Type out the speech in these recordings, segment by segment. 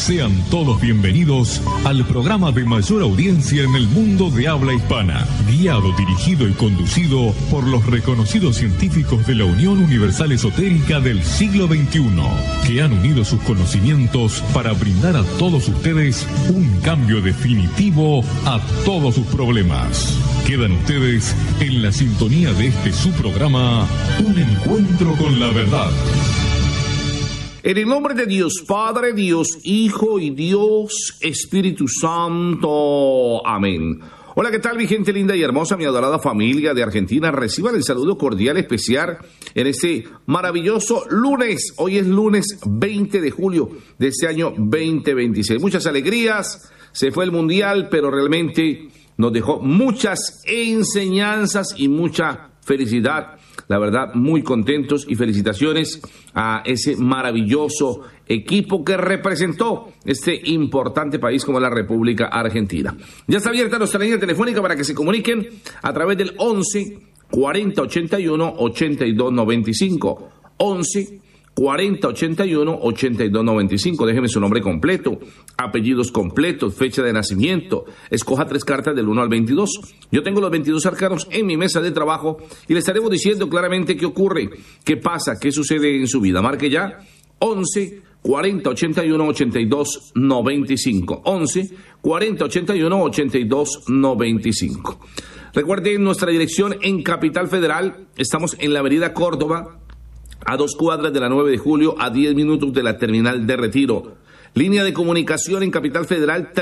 Sean todos bienvenidos al programa de mayor audiencia en el mundo de habla hispana, guiado, dirigido y conducido por los reconocidos científicos de la Unión Universal Esotérica del siglo XXI, que han unido sus conocimientos para brindar a todos ustedes un cambio definitivo a todos sus problemas. Quedan ustedes en la sintonía de su programa, Un Encuentro con la Verdad. En el nombre de Dios Padre, Dios Hijo y Dios Espíritu Santo. Amén. Hola, ¿qué tal mi gente linda y hermosa, mi adorada familia de Argentina? Reciban el saludo cordial especial en este maravilloso lunes. Hoy es lunes 20 de julio de este año 2026. Muchas alegrías, se fue el Mundial, pero realmente nos dejó muchas enseñanzas y mucha felicidad. La verdad, muy contentos y felicitaciones a ese maravilloso equipo que representó este importante país como la República Argentina. Ya está abierta nuestra línea telefónica para que se comuniquen a través del 11 40 81 82 95. 11 40 81 82 95. Déjeme su nombre completo, apellidos completos, fecha de nacimiento. Escoja 3 cartas del 1 al 22. Yo tengo los 22 arcanos en mi mesa de trabajo y le estaremos diciendo claramente qué ocurre, qué pasa, qué sucede en su vida. Marque ya 11 40 81 82 95. 11 40 81 82 95. Recuerden nuestra dirección en Capital Federal. Estamos en la avenida Córdoba, a 2 cuadras de la 9 de julio, a 10 minutos de la terminal de Retiro. Línea de comunicación en Capital Federal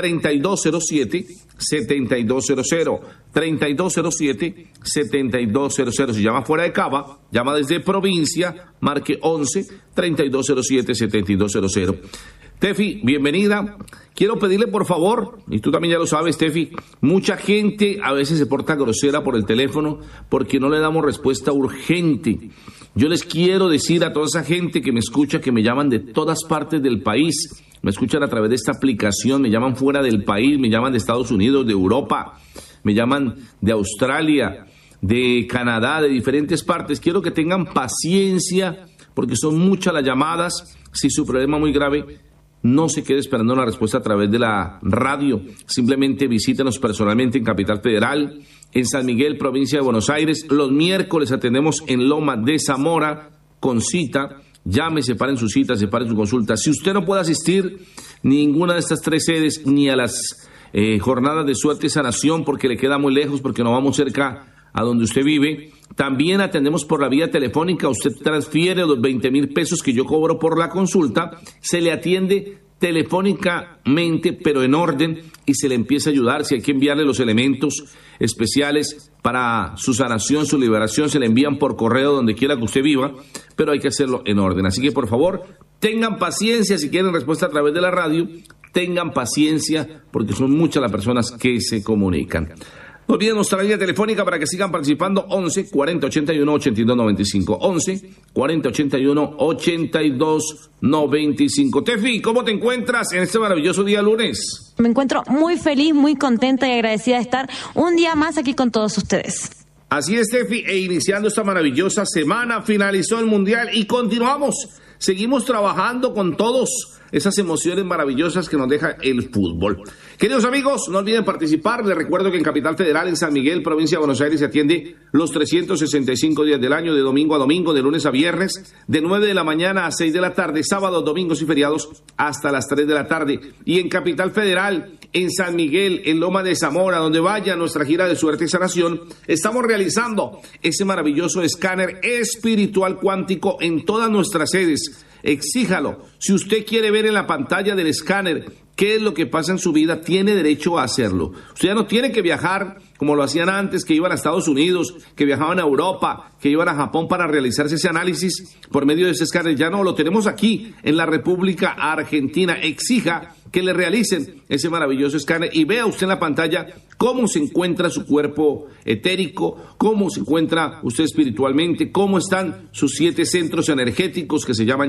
3207-7200. 3207-7200. Si llama fuera de Cava, llama desde provincia, marque 11-3207-7200. Tefi, bienvenida. Quiero pedirle por favor, y tú también ya lo sabes, Tefi, mucha gente a veces se porta grosera por el teléfono porque no le damos respuesta urgente. Yo les quiero decir a toda esa gente que me escucha, que me llaman de todas partes del país, me escuchan a través de esta aplicación, me llaman fuera del país, me llaman de Estados Unidos, de Europa, me llaman de Australia, de Canadá, de diferentes partes. Quiero que tengan paciencia porque son muchas las llamadas. Si su problema es muy grave, no se quede esperando una respuesta a través de la radio. Simplemente visítenos personalmente en Capital Federal, en San Miguel, provincia de Buenos Aires. Los miércoles atendemos en Loma de Zamora con cita. Llame, separen su cita, separen su consulta. Si usted no puede asistir ninguna de estas 3 sedes, ni a las jornadas de suerte y sanación porque le queda muy lejos, porque no vamos cerca a donde usted vive, también atendemos por la vía telefónica. Usted transfiere los 20,000 pesos que yo cobro por la consulta, se le atiende telefónicamente, pero en orden, y se le empieza a ayudar. Si hay que enviarle los elementos especiales para su sanación, su liberación, se le envían por correo donde quiera que usted viva, pero hay que hacerlo en orden. Así que por favor, tengan paciencia. Si quieren respuesta a través de la radio, tengan paciencia porque son muchas las personas que se comunican. No olviden nuestra línea telefónica para que sigan participando, 11 40 81 82 95. 11 40 81 82 95. Tefi, ¿cómo te encuentras en este maravilloso día lunes? Me encuentro muy feliz, muy contenta y agradecida de estar un día más aquí con todos ustedes. Así es, Tefi, e iniciando esta maravillosa semana, finalizó el Mundial y continuamos. Seguimos trabajando con todos esas emociones maravillosas que nos deja el fútbol. Queridos amigos, no olviden participar. Les recuerdo que en Capital Federal, en San Miguel, provincia de Buenos Aires, se atiende los 365 días del año, de domingo a domingo, de lunes a viernes, de 9 de la mañana a 6 de la tarde, sábados, domingos y feriados hasta las 3 de la tarde. Y en Capital Federal, en San Miguel, en Loma de Zamora, donde vaya nuestra gira de suerte y sanación, estamos realizando ese maravilloso escáner espiritual cuántico en todas nuestras sedes. Exíjalo. Si usted quiere ver en la pantalla del escáner qué es lo que pasa en su vida, tiene derecho a hacerlo. Usted ya no tiene que viajar como lo hacían antes, que iban a Estados Unidos, que viajaban a Europa, que iban a Japón para realizarse ese análisis por medio de ese escáner. Ya no, lo tenemos aquí en la República Argentina. Exija que le realicen ese maravilloso escáner y vea usted en la pantalla cómo se encuentra su cuerpo etérico, cómo se encuentra usted espiritualmente, cómo están sus 7 centros energéticos que se llaman